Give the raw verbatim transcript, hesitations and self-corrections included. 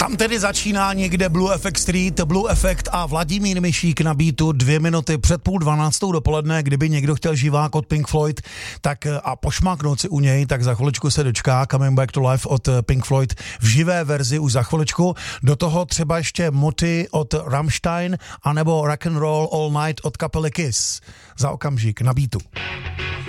Tam tedy začíná někde Blue Effect Street, Blue Effect a Vladimír Mišík na beatu dvě minuty před půl dvanáctou dopoledne. Kdyby někdo chtěl živák od Pink Floyd tak a pošmáknout si u něj, tak za chviličku se dočká Coming Back to Life od Pink Floyd v živé verzi už za chviličku. Do toho třeba ještě Moty od Rammstein anebo Rock and Roll All Night od kapely Kiss. Za okamžik na beatu.